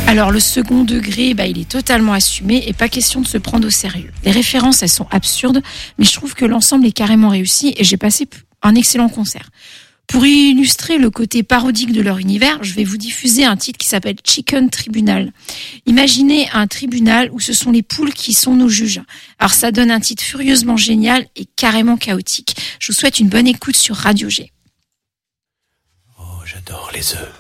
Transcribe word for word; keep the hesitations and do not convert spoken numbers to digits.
Alors le second degré, bah, il est totalement assumé et pas question de se prendre au sérieux. Les références, elles sont absurdes, mais je trouve que l'ensemble est carrément réussi et j'ai passé un excellent concert. Pour illustrer le côté parodique de leur univers, je vais vous diffuser un titre qui s'appelle Chicken Tribunal. Imaginez un tribunal où ce sont les poules qui sont nos juges. Alors ça donne un titre furieusement génial et carrément chaotique. Je vous souhaite une bonne écoute sur Radio G. Oh, j'adore les œufs.